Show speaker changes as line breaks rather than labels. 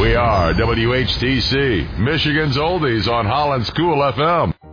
We are WHTC, Michigan's Oldies on Holland's Cool FM.